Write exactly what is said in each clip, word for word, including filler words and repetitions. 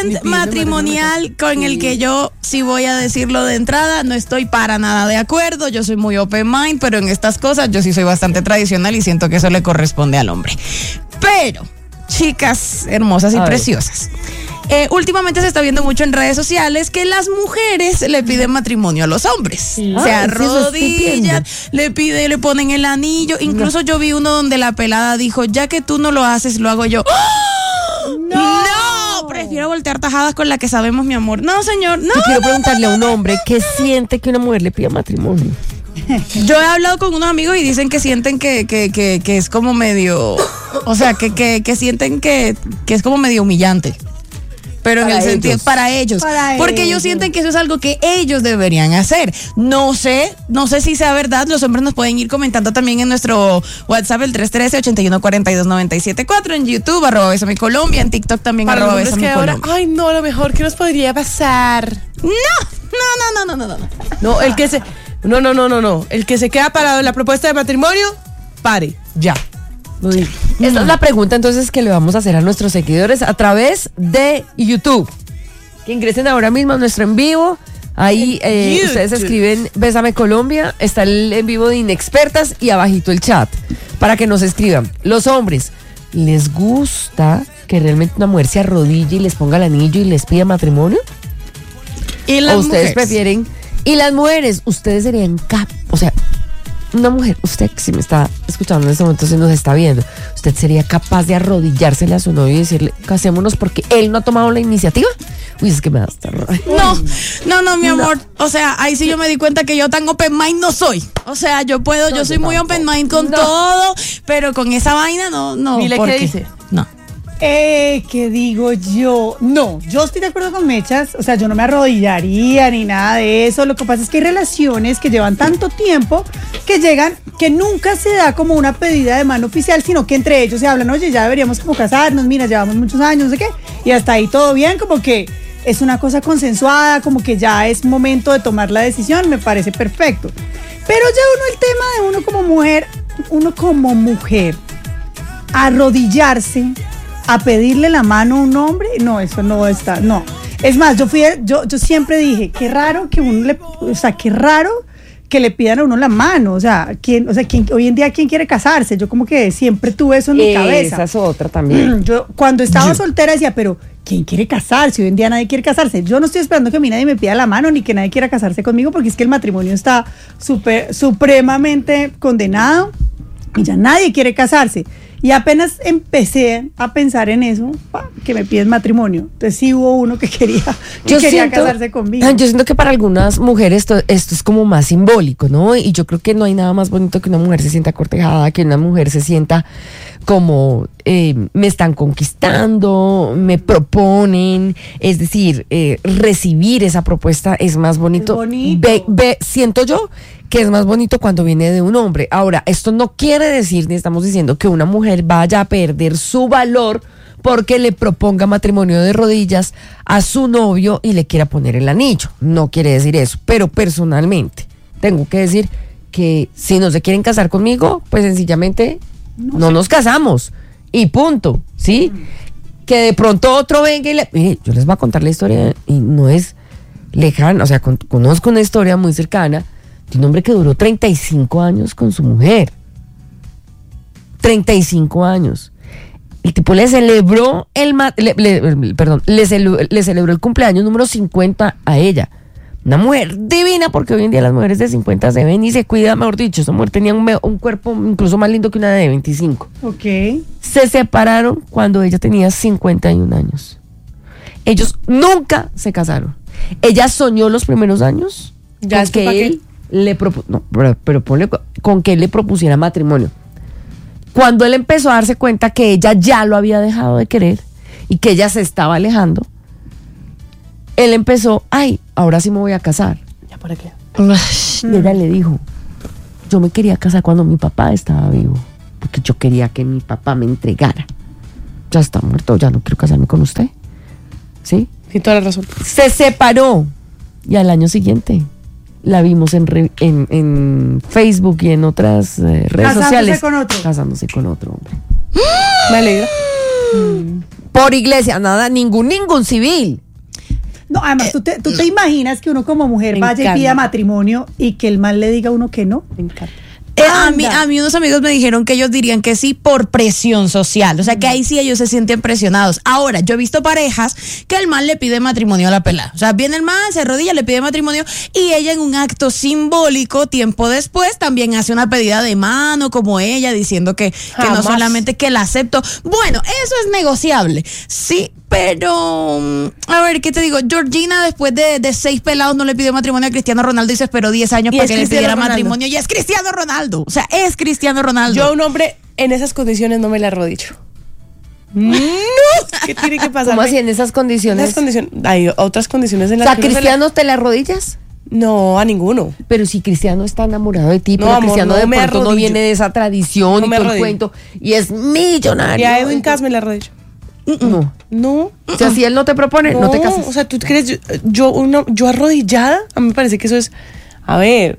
statement matrimonial con el que yo sí voy a decirlo de entrada, no estoy para nada de acuerdo, yo soy muy open mind, pero en estas cosas yo sí soy bastante tradicional y siento que eso le corresponde al hombre. Pero, chicas hermosas y a preciosas, Eh, últimamente se está viendo mucho en redes sociales que las mujeres le piden matrimonio a los hombres. Sí. Se arrodillan, le piden, le ponen el anillo. Incluso no. Yo vi uno donde la pelada dijo, ya que tú no lo haces, lo hago yo. ¡Oh! ¡No! ¡No! Prefiero voltear tajadas con la que sabemos, mi amor. No, señor, no. Yo quiero preguntarle a un hombre qué siente que una mujer le pida matrimonio. Yo he hablado con unos amigos y dicen que sienten que, que, que, que es como medio, o sea, que, que, que sienten que, que es como medio humillante. Pero para en el ellos. sentido, para ellos. Para porque ellos. ellos sienten que eso es algo que ellos deberían hacer. No sé, no sé si sea verdad. Los hombres nos pueden ir comentando también en nuestro WhatsApp, el tres uno tres, ocho uno cuatro dos, nueve siete cuatro, en YouTube, arroba Bésame Colombia, en TikTok también, para arroba Bésame Colombia. Ahora, ay, no, lo mejor que nos podría pasar. No, no, no, no, no, no, no. No, el que se, no, no, no, no, no. El que se queda parado en la propuesta de matrimonio, pare, ya. Esta es la pregunta entonces que le vamos a hacer a nuestros seguidores a través de YouTube. Que ingresen ahora mismo a nuestro en vivo. Ahí eh, ustedes escriben Bésame Colombia, está el en vivo de Inexpertas y abajito el chat para que nos escriban. Los hombres, ¿les gusta que realmente una mujer se arrodille y les ponga el anillo y les pida matrimonio? ¿Y las ¿O ustedes mujeres? prefieren? Y las mujeres, ustedes serían cap, o sea, una mujer, usted si me está escuchando en este momento, si nos está viendo, ¿usted sería capaz de arrodillársele a su novio y decirle, casémonos porque él no ha tomado la iniciativa? Uy, es que me da hasta rabia. No, no, no, mi amor. No. O sea, ahí sí yo me di cuenta que yo tan open mind no soy. O sea, yo puedo, no, yo soy yo muy open mind con no. todo, pero con esa vaina no, no. Dile qué dice. No. Eh, ¿qué digo yo? No, yo estoy de acuerdo con Mechas, o sea, yo no me arrodillaría ni nada de eso. Lo que pasa es que hay relaciones que llevan tanto tiempo que llegan, que nunca se da como una pedida de mano oficial, sino que entre ellos se hablan, oye, ya deberíamos como casarnos, mira, llevamos muchos años, no sé qué, y hasta ahí todo bien, como que es una cosa consensuada, como que ya es momento de tomar la decisión, me parece perfecto. Pero ya uno, el tema de uno como mujer, uno como mujer, arrodillarse a pedirle la mano a un hombre, no, eso no está, no. Es más, yo fui, yo, yo siempre dije, qué raro que uno le, o sea, qué raro que le pidan a uno la mano, o sea, ¿quién, o sea, ¿quién, hoy en día quién quiere casarse? Yo como que siempre tuve eso en mi Esa cabeza. Esa es otra también. Yo cuando estaba yo. soltera decía, pero ¿quién quiere casarse? Hoy en día nadie quiere casarse. Yo no estoy esperando que a mí nadie me pida la mano ni que nadie quiera casarse conmigo, porque es que el matrimonio está super, supremamente condenado y ya nadie quiere casarse. Y apenas empecé a pensar en eso, pa, que me piden matrimonio. Entonces sí hubo uno que quería, que yo quería siento, casarse conmigo. Yo siento que para algunas mujeres esto, esto es como más simbólico, ¿no? Y yo creo que no hay nada más bonito que una mujer se sienta cortejada, que una mujer se sienta como eh, me están conquistando, me proponen. Es decir, eh, recibir esa propuesta es más bonito. Es bonito. Ve, ve, siento yo que es más bonito cuando viene de un hombre. Ahora, esto no quiere decir, ni estamos diciendo que una mujer vaya a perder su valor porque le proponga matrimonio de rodillas a su novio y le quiera poner el anillo. No quiere decir eso, pero personalmente tengo que decir que si no se quieren casar conmigo, pues sencillamente no, no nos casamos y punto, ¿sí? Mm. Que de pronto otro venga y le... Mire, yo les voy a contar la historia y no es lejana, o sea, con, conozco una historia muy cercana de un hombre que duró treinta y cinco años con su mujer. treinta y cinco años. El tipo le celebró el le, le, perdón, le, celu, le celebró el cumpleaños número cincuenta a ella. Una mujer divina, porque hoy en día las mujeres de cincuenta se ven y se cuidan, mejor dicho. Esa mujer tenía un, un cuerpo incluso más lindo que una de veinticinco. Ok. Se separaron cuando ella tenía cincuenta y un años. Ellos nunca se casaron. Ella soñó los primeros años ya con que él le propuso, no, pero, pero ponle, con que él le propusiera matrimonio. Cuando él empezó a darse cuenta que ella ya lo había dejado de querer y que ella se estaba alejando, él empezó, ay, ahora sí me voy a casar. ¿Ya para qué? Y ella le dijo, yo me quería casar cuando mi papá estaba vivo, porque yo quería que mi papá me entregara. Ya está muerto, ya no quiero casarme con usted. ¿Sí? Sí, toda la razón. Se separó y al año siguiente la vimos en, re, en, en Facebook y en otras eh, redes casándose sociales. Con otro. Casándose con otro hombre. Me alegra. Mm. Por iglesia, nada, ningún, ningún civil. No, además, ¿tú te, tú te imaginas que uno como mujer Me vaya y encanta. pida matrimonio y que el man le diga a uno que no? Me encanta. Eh, a, mí, Anda. a mí unos amigos me dijeron que ellos dirían que sí por presión social. O sea, que ahí sí ellos se sienten presionados. Ahora, yo he visto parejas que el man le pide matrimonio a la pelada. O sea, viene el man, se arrodilla, le pide matrimonio y ella en un acto simbólico, tiempo después, también hace una pedida de mano como ella, diciendo que, que no Jamás. solamente que la acepto. Bueno, eso es negociable. Sí, pero, mm, a ver, ¿qué te digo? Georgina, después de, de seis pelados, no le pidió matrimonio a Cristiano Ronaldo y se esperó diez años Y para es que le Cristiano pidiera Ronaldo. matrimonio. Y es Cristiano Ronaldo. O sea, es Cristiano Ronaldo. Yo a un hombre en esas condiciones no me le arrodillo. No. ¿Qué tiene que pasar? ¿Cómo así en esas En condiciones? esas condiciones. Hay otras condiciones en O las sea, que uno se le- Cristiano, ¿te le arrodillas? No, a ninguno. Pero si Cristiano está enamorado de ti, No, pero amor, Cristiano no de me pronto no arrodillo. viene de esa tradición No y me todo el arrodillo. cuento y es millonario. Y a Edwin Entonces, Cass me le arrodillo. No. No. O sea, si él no te propone, no, te casas. O sea, ¿tú crees? Yo, yo, uno, yo arrodillada, a mí me parece que eso es. A ver.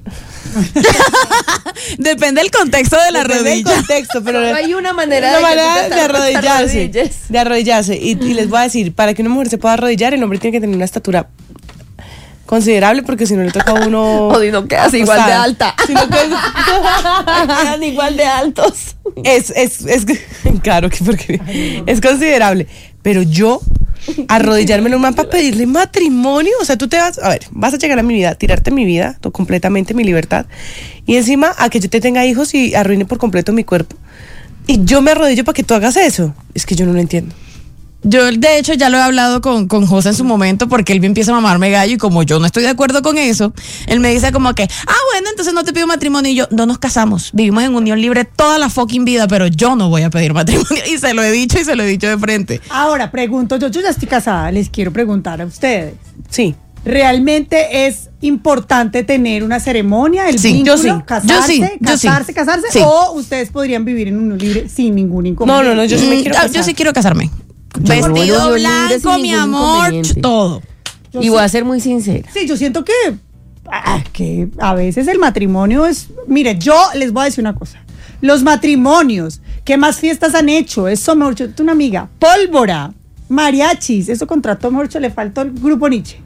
Depende del contexto de la depende del rodilla. contexto, pero. No hay una manera una de que tú manera te de te arrodillarse. arrodilles. De arrodillarse. Y, y les voy a decir, para que una mujer se pueda arrodillar, el hombre tiene que tener una estatura considerable, porque si no le toca a uno. O si no quedas igual de acostada. alta. Si no quedas- Quedan igual de altos. es, es, es, claro que porque es considerable. Pero yo, arrodillarme en un man para pedirle matrimonio, o sea, tú te vas, a ver, vas a llegar a mi vida, tirarte mi vida, to- completamente mi libertad, y encima a que yo te tenga hijos y arruine por completo mi cuerpo. Y yo me arrodillo para que tú hagas eso. Es que yo no lo entiendo. Yo, de hecho, ya lo he hablado con, con José en su momento porque él me empieza a mamarme gallo y como yo no estoy de acuerdo con eso, él me dice como que, ah, bueno, entonces no te pido matrimonio y yo, no nos casamos, vivimos en unión libre toda la fucking vida, pero yo no voy a pedir matrimonio y se lo he dicho y se lo he dicho de frente. Ahora, pregunto yo, yo ya estoy casada, les quiero preguntar a ustedes. Sí. ¿Realmente es importante tener una ceremonia, el Sí, vínculo, yo sí. casarse, Yo sí, yo sí. casarse, casarse? Sí. ¿O ustedes podrían vivir en unión libre sin ningún No, inconveniente? no, no, yo sí me Mm, quiero ah, casar. yo sí quiero casarme. Yo no, Vestido unión libre sin blanco, mi ningún amor, inconveniente. todo. Yo Y sí. voy a ser muy sincera. Sí, yo siento que, ah, que a veces el matrimonio es... Mire, yo les voy a decir una cosa. Los matrimonios, ¿qué más fiestas han hecho? Eso, mejor dicho, una amiga. Pólvora, mariachis, eso contrató, mejor dicho, le faltó el grupo Nietzsche.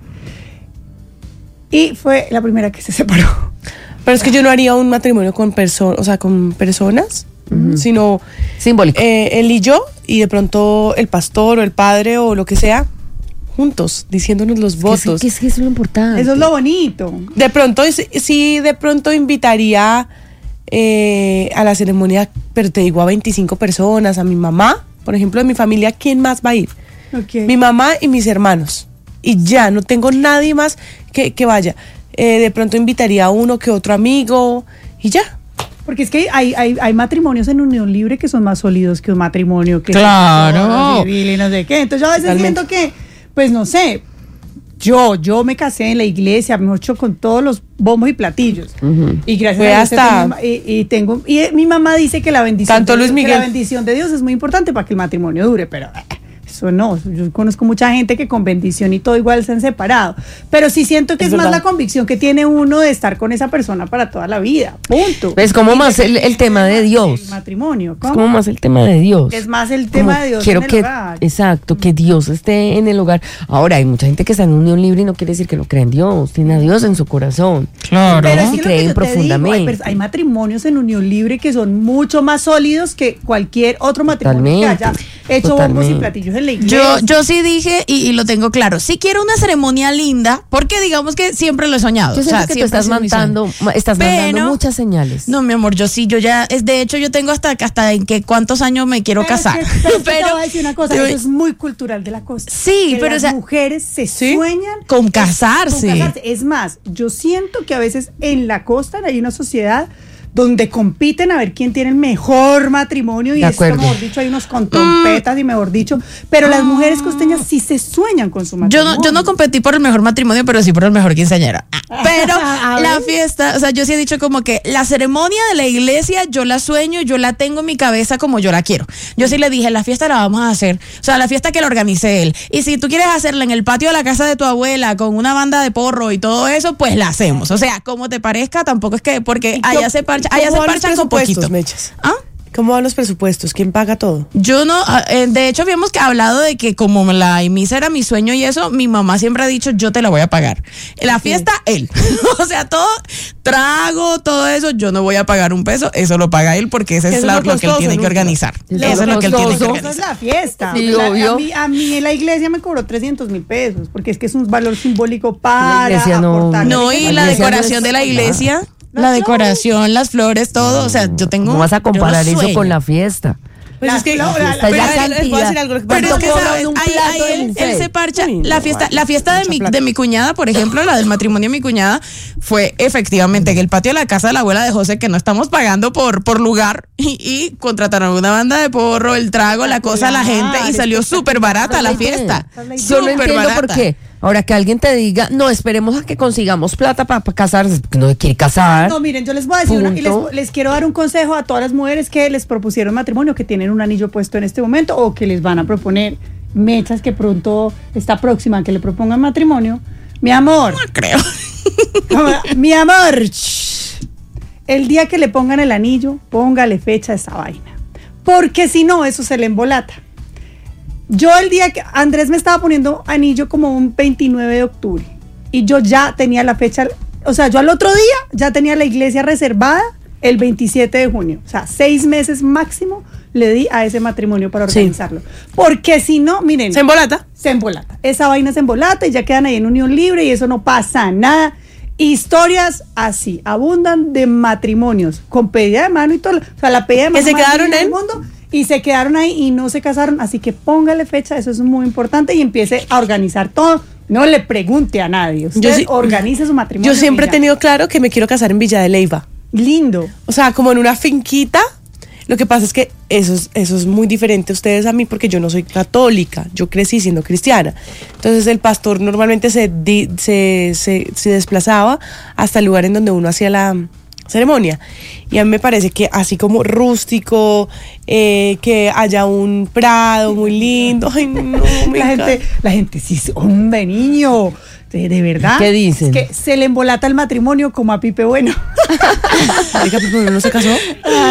Y fue la primera que se separó. Pero es que yo no haría un matrimonio con personas, o sea, con personas, sino Simbólico. eh, él y yo, y de pronto el pastor o el padre o lo que sea, juntos, diciéndonos los Que votos. es, que es, que es lo importante. Eso es lo bonito. De pronto, sí, sí, de pronto invitaría eh, a la ceremonia, pero te digo a veinticinco personas, a mi mamá, por ejemplo, de mi familia, ¿quién más va a ir? Ok. Mi mamá y mis hermanos. Y ya, no tengo nadie más que, que vaya. Eh, de pronto invitaría a uno que otro amigo y ya. Porque es que hay, hay, hay matrimonios en unión libre que son más sólidos que un matrimonio que Claro. es civil y no sé qué. Entonces yo a veces Totalmente. siento que, pues no sé, yo, yo me casé en la iglesia, me hecho con todos los bombos y platillos. Y gracias Fue a Dios hasta- tengo- y, y tengo y eh, mi mamá dice que la bendición Tanto de Luis Dios, que Miguel. la bendición de Dios es muy importante para que el matrimonio dure, pero eh, eso no, yo conozco mucha gente que con bendición y todo igual se han separado, pero sí siento que es, Es más verdad. la convicción que tiene uno de estar con esa persona para toda la vida, punto. Es como más el, el Independientemente tema de del Dios. matrimonio, Es ¿cómo? como más el tema de Dios. Es más el tema Como de Dios Quiero en el que, hogar. exacto, que Dios esté en el hogar. Ahora, hay mucha gente que está en unión libre y no quiere decir que no cree en Dios. Tiene a Dios en su corazón. Claro. Pero es Y que lo creen que yo te digo, profundamente. hay, pers- hay matrimonios en unión libre que son mucho más sólidos que cualquier otro matrimonio Totalmente, que haya hecho bombos y totalmente. platillos en la iglesia. Yo, yo sí dije y, y lo tengo claro. Sí quiero una ceremonia linda, porque digamos que siempre lo he soñado. Yo O siento sea, que tú siempre ha estás sido mi sueño. mandando, ma- estás Pero- mandando muchas señales. No, mi amor, yo sí, yo ya, es de hecho yo tengo hasta, hasta en que cuántos años me quiero Pero es casar. que- pero es que te voy a decir una cosa, yo- eso es muy cultural de la costa. Sí, Que pero, las o sea, mujeres se ¿sí? sueñan con es- casarse. con casarse. Es más, yo siento que a veces en la costa hay una sociedad donde compiten a ver quién tiene el mejor matrimonio y De esto, acuerdo. mejor dicho, hay unos con trompetas y mejor dicho, pero las mujeres costeñas sí se sueñan con su Yo matrimonio. no, yo no competí por el mejor matrimonio, pero sí por el mejor quinceañera. Pero A la ver. fiesta, o sea, yo sí he dicho como que la ceremonia de la iglesia, yo la sueño, yo la tengo en mi cabeza como yo la quiero. Yo sí le dije, la fiesta la vamos a hacer. O sea, la fiesta que la organice él. Y si tú quieres hacerla en el patio de la casa de tu abuela con una banda de porro y todo eso, pues la hacemos. O sea, como te parezca, tampoco es que, porque ¿Y allá cómo- se parcha, cómo allá se van los parchan con presupuestos, poquito. Mechas? ¿Ah? ¿Cómo van los presupuestos? ¿Quién paga todo? Yo no, ah, eh, de hecho habíamos que- hablado de que como la misa era mi sueño y eso, mi mamá siempre ha dicho, yo te la voy a pagar. La fiesta, él. O sea, todo, trago, todo eso, yo no voy a pagar un peso, eso lo paga él porque ese es Eso la- es lo, lo que él tiene costoso, que organizar. Lo Eso es lo que él tiene que costoso. Esa es organizar. la fiesta. Sí, La- obvio. A mí, a mí la iglesia me cobró trescientos mil pesos, porque es que es un valor simbólico para La iglesia no- aportar. No, y La la iglesia no decoración es de la nada. iglesia, Las la flores. decoración, las flores, todo, o sea, yo tengo... ¿Cómo vas a yo comparar lo eso sueño. con la fiesta? Pues La es que, flor, la- pero la les voy a cantidad. decir algo. Lo que Pero pasa es que, cobran ¿sabes? un Ahí, plato ahí de él, buffet. él se parcha. Uy, La no, fiesta, vale. la fiesta de Mucha mi, plata. de mi cuñada, por ejemplo, la del matrimonio de mi cuñada, fue efectivamente en el patio de la casa de la abuela de José, que no estamos pagando por, por lugar, y, y contrataron una banda de porro, el trago, la cosa, la gente, y salió súper barata la fiesta. Yo no Súper entiendo barata. por qué. Ahora que alguien te diga, no, esperemos a que consigamos plata para casarse, porque no quiere casar. No, miren, yo les voy a decir una, y les, Punto. les quiero dar un consejo a todas las mujeres que les propusieron matrimonio, que tienen un anillo puesto en este momento o que les van a proponer mechas que pronto está próxima que le propongan matrimonio. Mi amor, No creo. mi amor, shh, el día que le pongan el anillo, póngale fecha a esa vaina, porque si no, eso se le embolata. Yo el día que Andrés me estaba poniendo anillo como un veintinueve de octubre y yo ya tenía la fecha, o sea, yo al otro día ya tenía la iglesia reservada el veintisiete de junio, o sea, seis meses máximo le di a ese matrimonio para Sí. organizarlo, porque si no, miren, ¿Se embolata? se embolata, esa vaina se embolata y ya quedan ahí en unión libre y eso no pasa nada. Historias así, abundan de matrimonios con pedida de mano y todo, o sea, la pedida de mano se más quedaron linda del en- mundo, y se quedaron ahí y no se casaron, así que póngale fecha, eso es muy importante y empiece a organizar todo, no le pregunte a nadie, usted Yo sí- organice su matrimonio. Yo siempre y he ya. tenido claro que me quiero casar en Villa de Leyva. Lindo. O sea, como en una finquita. Lo que pasa es que eso es, eso es muy diferente a ustedes a mí porque yo no soy católica, yo crecí siendo cristiana. Entonces el pastor normalmente se, di- se, se, se desplazaba hasta el lugar en donde uno hacía la ceremonia. Y a mí me parece que así como rústico, eh, que haya un prado muy lindo. Ay, no, me La gente, encanta. la gente, sí, hombre, niño, de, de verdad. ¿Qué dicen? Es que se le embolata el matrimonio como a Pipe Bueno. Marica, Pipe Bueno no se casó.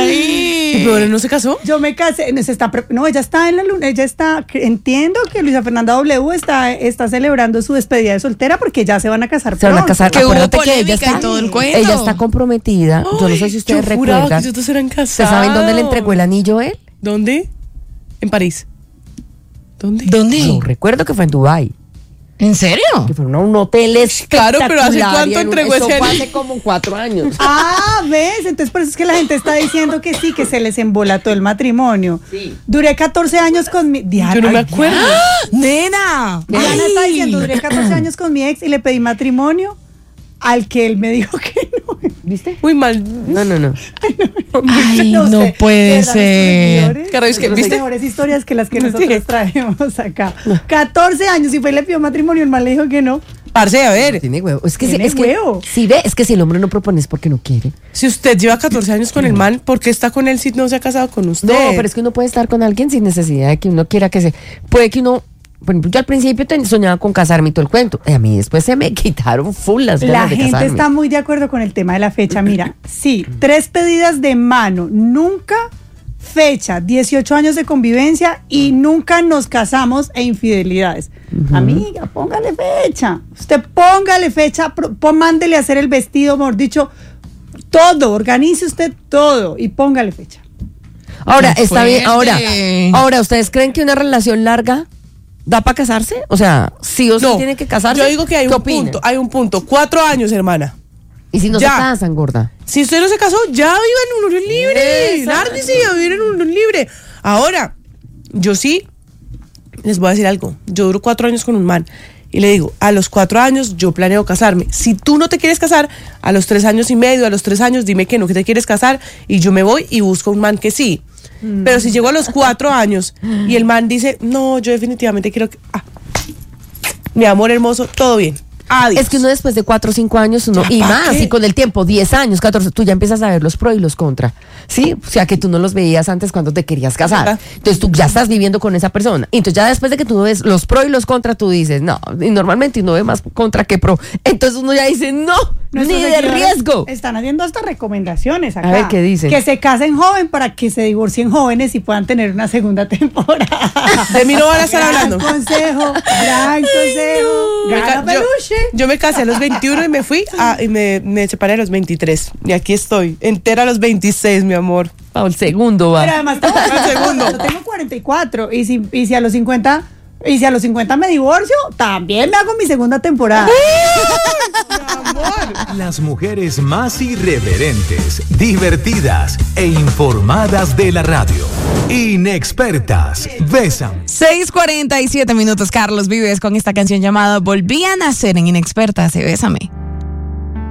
Pipe Bueno no se casó. Yo me casé, no, se está, pre- no, ella está en la luna, ella está, que- entiendo que Luisa Fernanda W está, está celebrando su despedida de soltera porque ya se van a casar Se van a pronto. casar. Que hubo Acuérdate que ella polémica está, y todo el cuento. ella está comprometida. Yo no sé si ustedes Yo juraba recuerdan. que ellos eran casados. ¿Ustedes saben dónde le entregó el anillo él? ¿Dónde? En París. ¿Dónde? ¿Dónde? No, recuerdo que fue en Dubái. ¿En serio? Que fueron a un hotel Claro, pero ¿hace espectacular, cuánto y en un- entregó eso ese fue anillo? hace como cuatro años. Ah, ¿ves? Entonces por eso es que la gente está diciendo que sí, que se les embolató el matrimonio. Sí. Duré catorce años con mi... Diana, Yo no me ay, acuerdo. ¡Nena! Diana Ay. está diciendo, duré catorce años con mi ex y le pedí matrimonio al que él me dijo que no. ¿Viste? Muy mal. No, no, no. Ay, no sé, puede de verdad, ser. nuestros seguidores, Carlos, es que, tenemos ¿viste? mejores historias que las que Sí. nosotros traemos acá. catorce años y fue y le pidió matrimonio, el mal le dijo que no. Parce, a ver, Tiene huevo. Es que, si- Tiene es que huevo. si ve, es que si el hombre no propone es porque no quiere. si usted lleva catorce años con el man, ¿por qué está con él si no se ha casado con usted? No, pero es que uno puede estar con alguien sin necesidad de que uno quiera que se. Puede que uno. Por ejemplo, yo al principio ten- soñaba con casarme y todo el cuento. Y a mí después se me quitaron full las ganas La de gente casarme. está muy de acuerdo con el tema de la fecha. Mira, sí, tres pedidas de mano, nunca fecha, dieciocho años de convivencia y nunca nos casamos e infidelidades. Amiga, póngale fecha. Usted póngale fecha, pro- pon- mándele a hacer el vestido, mejor dicho, todo, organice usted todo y póngale fecha. Ahora, Qué está bien. Ahora, fuerte. ahora, ¿ustedes creen que una relación larga da para casarse? O sea, sí o sí No, tiene que casarse. yo digo que hay ¿Qué un opinan? punto, hay un punto. Cuatro años, hermana. Y si no Ya. se casan, gorda. Si usted no se casó, ya viva en un unión libre. Exacto. Lárguese a vivir en un unión libre. Ahora, yo sí, les voy a decir algo. Yo duro cuatro años con un man. Y le digo, a los cuatro años yo planeo casarme. Si tú no te quieres casar, a los tres años y medio, a los tres años, dime que no, que te quieres casar. Y yo me voy y busco un man que sí. Pero si llego a los cuatro años y el man dice, no, yo definitivamente quiero que... ah, mi amor hermoso, todo bien. Adiós. Es que uno después de cuatro o cinco años, uno, ¿Ya y pa' más, qué? y con el tiempo, diez años, catorce, tú ya empiezas a ver los pros y los contra. ¿Sí? O sea, que tú no los veías antes cuando te querías casar. ¿Verdad? Entonces tú ya estás viviendo con esa persona. Y entonces ya después de que tú ves los pros y los contra, tú dices, no, y normalmente uno ve más contra que pro. Entonces uno ya dice, no, nuestros Ni de seguidores riesgo. Están haciendo hasta recomendaciones acá. A ver, ¿qué dicen? Que se casen joven para que se divorcien jóvenes y puedan tener una segunda temporada. De mí no van a estar hablando. Gran consejo, gran consejo. Me Gana ca- yo, peluche. yo me casé a los veintiuno y me fui a, y me, me separé a los veintitrés. Y aquí estoy, entera a los veintiséis, mi amor. Paul, segundo va. Pero además, te voy a decir Al una segundo. cosa, yo tengo cuarenta y cuatro y si, y si a los cincuenta y si a los cincuenta me divorcio, también me hago mi segunda temporada. Las mujeres más irreverentes, divertidas e informadas de la radio. Inexpertas. Bésame. seis cuarenta y siete minutos, Carlos Vives con esta canción llamada Volví a nacer en Inexpertas, Bésame.